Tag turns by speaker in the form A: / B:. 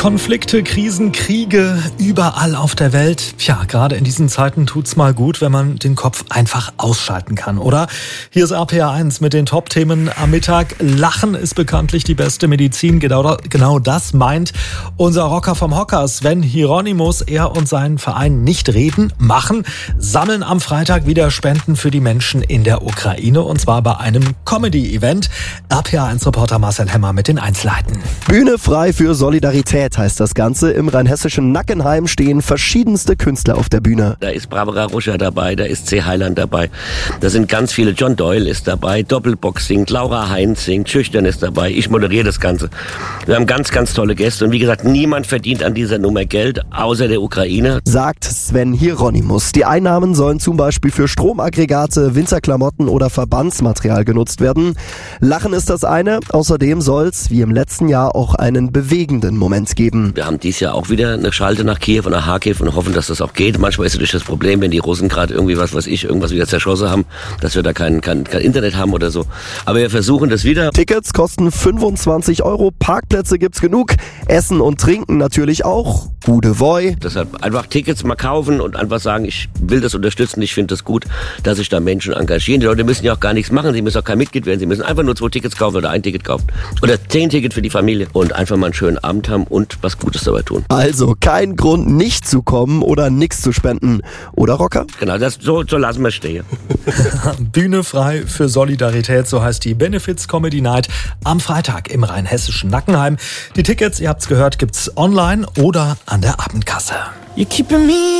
A: Konflikte, Krisen, Kriege, überall auf der Welt. Tja, gerade in diesen Zeiten tut's mal gut, wenn man den Kopf einfach ausschalten kann, oder? Hier ist RPA1 mit den Top-Themen am Mittag. Lachen ist bekanntlich die beste Medizin. Genau das meint unser Rocker vom Hocker, Sven Hieronymus. Er und sein Verein nicht reden, machen, sammeln am Freitag wieder Spenden für die Menschen in der Ukraine. Und zwar bei einem Comedy-Event. RPA1-Reporter Marcel Hemmer mit den Einzelheiten.
B: Bühne frei für Solidarität heißt das Ganze. Im rheinhessischen Nackenheim stehen verschiedenste Künstler auf der Bühne.
C: Da ist Barbara Ruscher dabei, da ist C. Heiland dabei. Da sind ganz viele. John Doyle ist dabei, Doppelbox singt, Laura Heinz singt, Schüchtern ist dabei. Ich moderiere das Ganze. Wir haben ganz, ganz tolle Gäste. Und wie gesagt, niemand verdient an dieser Nummer Geld, außer der Ukraine.
B: Sagt Sven Hieronymus. Die Einnahmen sollen zum Beispiel für Stromaggregate, Winterklamotten oder Verbandsmaterial genutzt werden. Lachen ist das eine. Außerdem soll es, wie im letzten Jahr, auch einen bewegenden Moment geben.
C: Wir haben dieses Jahr auch wieder eine Schalte nach Kiew und nach Kharkiv und hoffen, dass das auch geht. Manchmal ist natürlich das Problem, wenn die Russen gerade irgendwie irgendwas wieder zerschossen haben, dass wir da kein Internet haben oder so. Aber wir versuchen das wieder.
B: Tickets kosten 25 €, Parkplätze gibt's genug, Essen und Trinken natürlich auch. Gute Voi.
C: Deshalb einfach Tickets mal kaufen und einfach sagen, ich will das unterstützen, ich finde das gut, dass sich da Menschen engagieren. Die Leute müssen ja auch gar nichts machen, sie müssen auch kein Mitglied werden, sie müssen einfach nur 2 Tickets kaufen oder 1 Ticket kaufen. Oder 10 Tickets für die Familie und einfach mal einen schönen Abend haben und was Gutes dabei tun.
B: Also kein Grund, nicht zu kommen oder nichts zu spenden. Oder, Rocker?
C: Genau, so lassen wir stehen.
A: Bühne frei für Solidarität, so heißt die Benefits Comedy Night am Freitag im rheinhessischen Nackenheim. Die Tickets, ihr habt's gehört, gibt's online oder an der Abendkasse.
D: You're keeping me